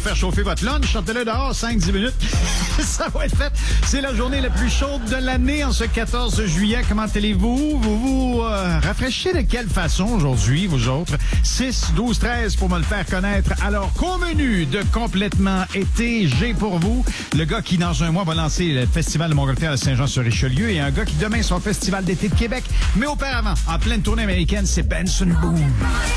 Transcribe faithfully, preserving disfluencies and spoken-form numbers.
faire chauffer votre lunch. Sortez-le dehors, cinq dix minutes. Ça va être fait. C'est la journée la plus chaude de l'année en ce quatorze juillet. Comment allez-vous? Vous vous euh, rafraîchissez de quelle façon aujourd'hui, vous autres? six, douze, treize pour me le faire connaître. Alors, qu'au menu de complètement été, j'ai pour vous le gars qui, dans un mois, va lancer le Festival de Montgolfière de Saint-Jean-sur-Richelieu et un gars qui, demain, sera au Festival d'été de Québec. Mais auparavant, en pleine tournée américaine, c'est Benson Boone.